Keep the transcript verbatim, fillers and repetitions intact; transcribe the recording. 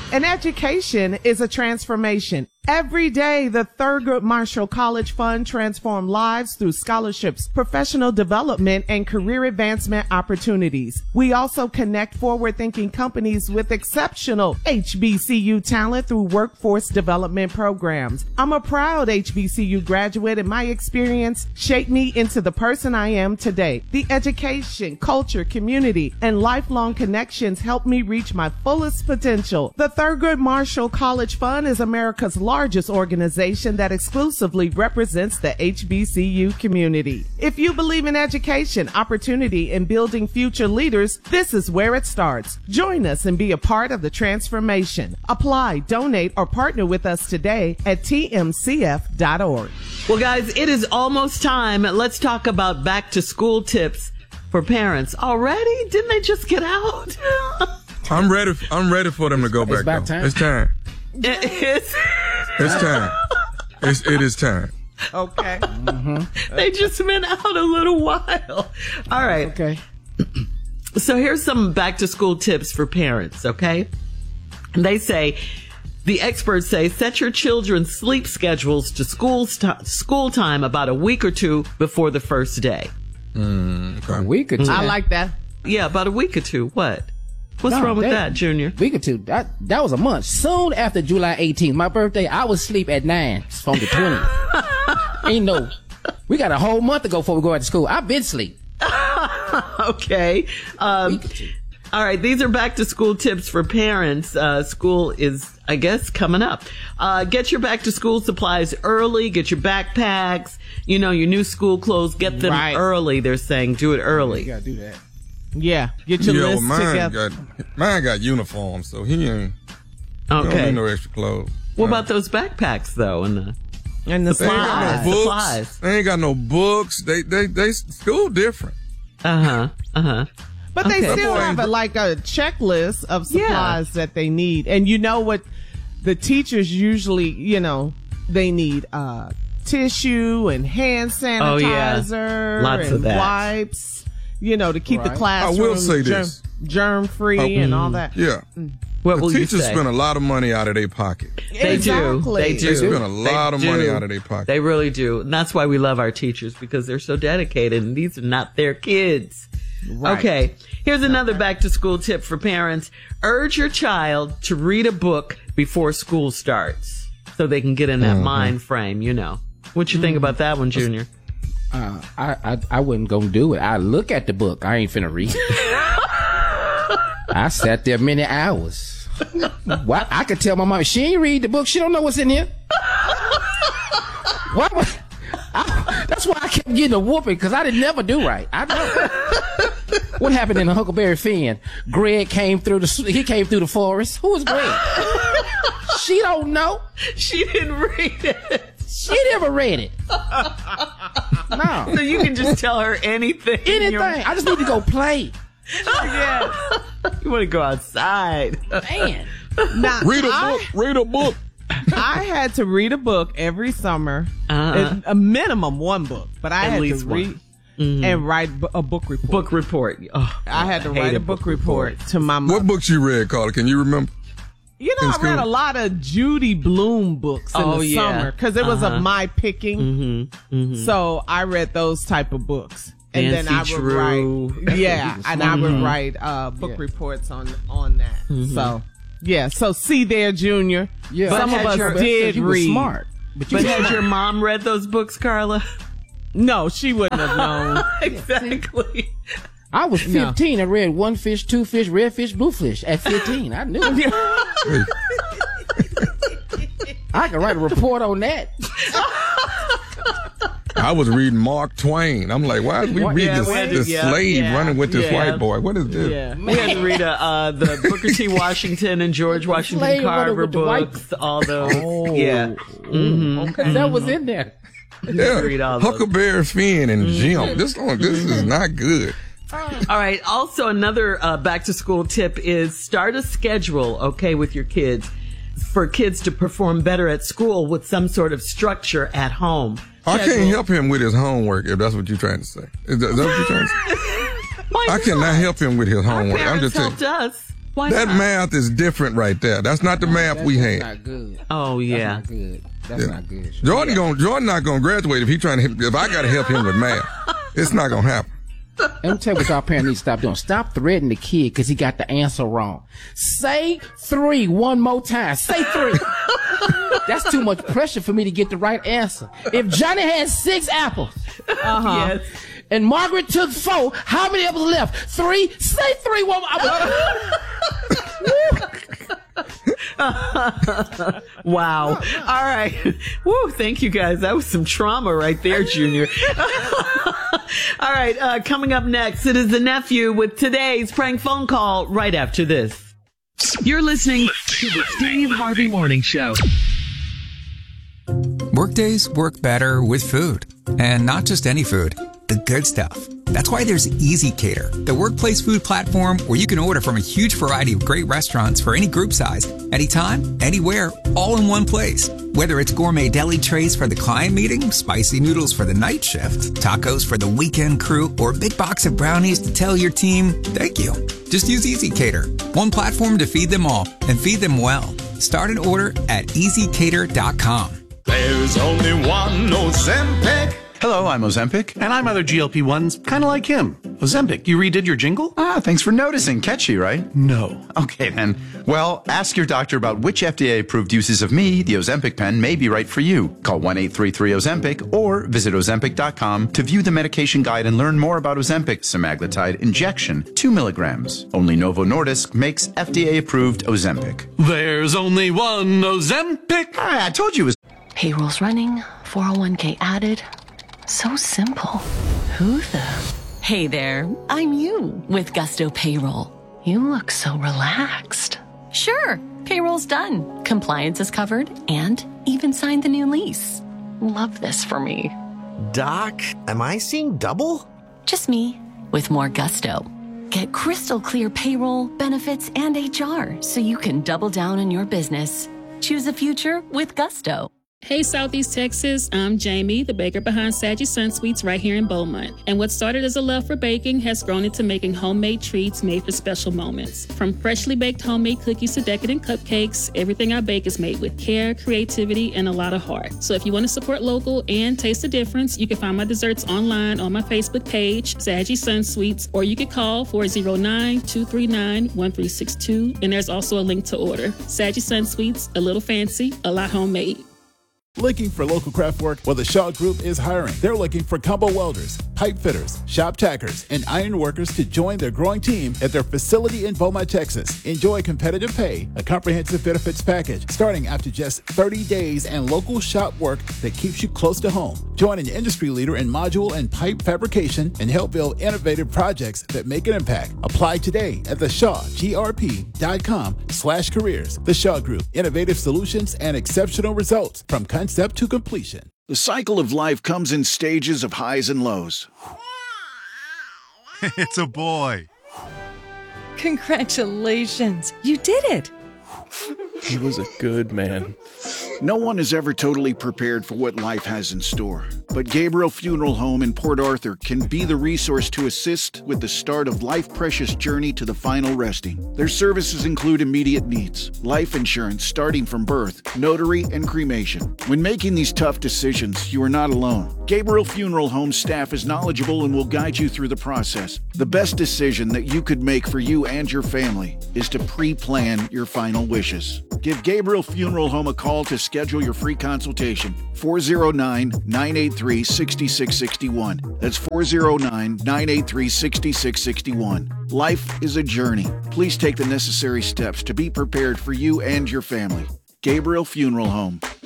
An education is a transformation. Every day, the Thurgood Marshall College Fund transforms lives through scholarships, professional development, and career advancement opportunities. We also connect forward-thinking companies with exceptional H B C U talent through workforce development programs. I'm a proud H B C U graduate, and my experience shaped me into the person I am today. The education, culture, community, and lifelong connections helped me reach my fullest potential. The Thurgood Marshall College Fund is America's largest largest organization that exclusively represents the H B C U community. If you believe in education, opportunity, and building future leaders, this is where it starts. Join us and be a part of the transformation. Apply, donate, or partner with us today at T M C F dot org. Well, guys, it is almost time. Let's talk about back to school tips for parents. Already? Didn't they just get out? I'm ready. I'm ready for them to go back. It's about time. It's time. It is. It's time. It's, it is time. Okay. Mm-hmm. They just been out a little while. All right. Okay. So here's some back to school tips for parents, okay? They say, the experts say, set your children's sleep schedules to school, st- school time about a week or two before the first day. Mm, okay. A week or two. I like that. Yeah, about a week or two. What? What's No, wrong with that- that, Junior? Week or two. That that was a month. Soon after July eighteenth, my birthday, I was asleep at nine from the twentieth. Ain't no. We got a whole month to go before we go back to school. I've been asleep. Okay. Um, Week or two. all right. These are back to school tips for parents. Uh, school is, I guess, coming up. Uh, get your back to school supplies early. Get your backpacks, you know, your new school clothes. Get them Right. early. They're saying do it early. You gotta do that. Yeah, get your Yeah, well, list mine together. got mine got uniforms, so he ain't. He don't Okay. need no extra clothes. What Uh, about those backpacks though? And the And the They ain't got slides. no books. Supplies. They ain't got no books. They they they school different. uh huh. Uh huh. But they Okay. still Boy, have a, like a checklist of supplies that they need. And you know what the teachers usually, you know, they need uh, tissue and hand Oh, yeah. sanitizer Lots and of that. wipes, you know, to keep Right. the classroom I will say germ, this. germ free Oh, and all that. Yeah. What the will you teachers say? spend a lot of money out of their pocket. They Exactly. do. They do. They spend a They lot of money do. out of their pocket. They really do. And that's why we love our teachers, because they're so dedicated and these are not their kids. Right. Okay. Here's another back to school tip for parents. Urge your child to read a book before school starts so they can get in that Mm-hmm. mind frame, you know. What you think about that one, Junior? Uh, I, I I wasn't gonna do it. I look at the book. I ain't finna read. I sat there many hours. Why? I could tell my mom she ain't read the book. She don't know what's in here. Why? would- I, that's why I kept getting a whooping, because I didn't never do right. I know. What happened in the Huckleberry Finn? Greg came through the he came through the forest. Who was Greg? She don't know. She didn't read it. She never read it. No. So you can just tell her anything. Anything. You're- I just need to go play. Yeah. You want to go outside. Man. Now, Read a I, book. Read a book. I had to read a book every summer, Uh-huh. a minimum one book, but I At had least to one. read and write bu- a book report. Book report. Oh, I had to hate write a book report to my mom. What books you read, Carla? Can you remember? You know, in I read school? a lot of Judy Blume books in Oh, the yeah. summer because it was Uh-huh. of my picking. Mm-hmm. Mm-hmm. So I read those type of books, and then I Nancy would Drew. write, yeah, was and I would smart. write uh, book Yeah. reports on on that. Mm-hmm. So yeah, so see there, Junior. Yeah. Some But of us had your- did you was read. smart. But you But was has smart. your mom read those books, Carla? No, she wouldn't have known. Exactly. I was No. fifteen. I read one fish, two fish, red fish, blue fish. At fifteen, I knew. I could write a report on that. I was reading Mark Twain. I'm like, why is we What- read yeah, this, we had to- this yeah, slave yeah, running with this yeah. white boy? What is this? Yeah. We had to read uh, uh, the Booker T. Washington and George Washington slave running Carver with the white- books, all those. Oh. Yeah. Okay, that was in there. Yeah. Read all those. Huckleberry Finn and Jim. This one, this is not good. All right. Also, another uh, back to school tip is start a schedule, okay, with your kids for kids to perform better at school with some sort of structure at home. I can't help him with his homework, if that's what you're trying to say. Is that, is that what you're trying to say? Why I cannot help him with his Our homework. I'm parents just telling helped you. us. Why that not? math is different right there. That's not the math That's, we that's had. not good. Oh, yeah. That's not good. That's Yeah. not good. Jordan Yeah. going Jordan not gonna graduate if he trying to help, if I gotta help him with math. It's not gonna happen. Let me tell you what our parents need to stop doing. Stop threatening the kid because he got the answer wrong. Say three one more time. Say three. That's too much pressure for me to get the right answer. If Johnny had six apples, uh-huh, Yes. and Margaret took four, how many apples left? Three. Say three one more. Wow. All right. Woo, thank you guys. That was some trauma right there, Junior. All right. Uh, coming up next, it is the nephew with today's prank phone call right after this. You're listening to the Steve Harvey Morning Show. Workdays work better with food. And not just any food, the good stuff. That's why there's Easy Cater, the workplace food platform where you can order from a huge variety of great restaurants for any group size, anytime, anywhere, all in one place. Whether it's gourmet deli trays for the client meeting, spicy noodles for the night shift, tacos for the weekend crew, or a big box of brownies to tell your team, thank you. Just use Easy Cater, one platform to feed them all and feed them well. Start an order at easy cater dot com. There's only one Ozempic. Hello, I'm Ozempic, and I'm other G L P ones, kind of like him. Ozempic, you redid your jingle? Ah, thanks for noticing. Catchy, right? No. Okay, then. Well, ask your doctor about which F D A-approved uses of me, the Ozempic pen, may be right for you. Call one eight three three Ozempic or visit ozempic dot com to view the medication guide and learn more about Ozempic semaglutide injection, two milligrams. Only Novo Nordisk makes F D A-approved Ozempic. There's only one Ozempic. Ah, I told you it was... Payroll's running, four oh one k added. So simple. Who the? Hey there, I'm you with Gusto Payroll. You look so relaxed. Sure, payroll's done. Compliance is covered and even signed the new lease. Love this for me. Doc, am I seeing double? Just me with more gusto. Get crystal clear payroll, benefits, and H R so you can double down on your business. Choose a future with Gusto. Hey Southeast Texas, I'm Jamie, the baker behind Saggy Sun Sweets right here in Beaumont. And what started as a love for baking has grown into making homemade treats made for special moments. From freshly baked homemade cookies to decadent cupcakes, everything I bake is made with care, creativity, and a lot of heart. So if you want to support local and taste the difference, you can find my desserts online on my Facebook page, Saggy Sun Sweets, or you can call four oh nine, two three nine, one three six two, and there's also a link to order. Saggy Sun Sweets, a little fancy, a lot homemade. Looking for local craft work? Well, the Shaw Group is hiring. They're looking for combo welders, pipe fitters, shop tackers, and iron workers to join their growing team at their facility in Beaumont, Texas. Enjoy competitive pay, a comprehensive benefits package starting after just thirty days, and local shop work that keeps you close to home. Join an industry leader in module and pipe fabrication and help build innovative projects that make an impact. Apply today at the shaw g r p dot com slash careers. The Shaw Group, innovative solutions and exceptional results from concept to completion. The cycle of life comes in stages of highs and lows. It's a boy. Congratulations. You did it. He was a good man. No one is ever totally prepared for what life has in store. But Gabriel Funeral Home in Port Arthur can be the resource to assist with the start of life's precious journey to the final resting. Their services include immediate needs, life insurance starting from birth, notary, and cremation. When making these tough decisions, you are not alone. Gabriel Funeral Home staff is knowledgeable and will guide you through the process. The best decision that you could make for you and your family is to pre-plan your final wishes. Give Gabriel Funeral Home a call to schedule your free consultation. four oh nine, nine eight three, six six six one. That's four oh nine, nine eight three, six six six one. Life is a journey. Please take the necessary steps to be prepared for you and your family. Gabriel Funeral Home.